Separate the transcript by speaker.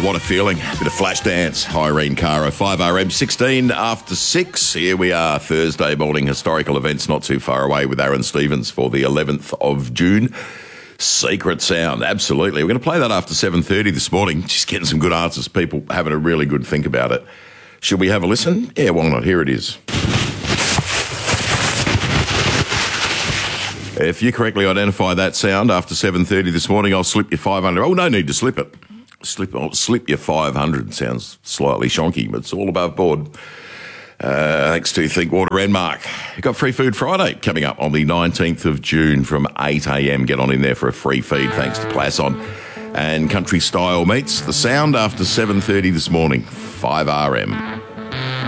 Speaker 1: What a feeling. Bit of flash dance. Irene Cara, 5RM, 16 after 6. Here we are, Thursday morning. Historical events not too far away with Aaron Stevens for the 11th of June. Secret Sound, absolutely. We're going to play that after 7:30 this morning. Just getting some good answers. People having a really good think about it. Should we have a listen? Yeah, why not? Here it is. If you correctly identify that sound after 7:30 this morning, I'll slip you 500. Oh, no need to slip it. I'll slip you 500. Sounds slightly shonky, but it's all above board. Thanks to Thinkwater and Mark. You've got Free Food Friday coming up on the 19th of June from 8 a.m. Get on in there for a free feed, thanks to Plasson and Country Style Meats. The sound after 7:30 this morning, 5RM.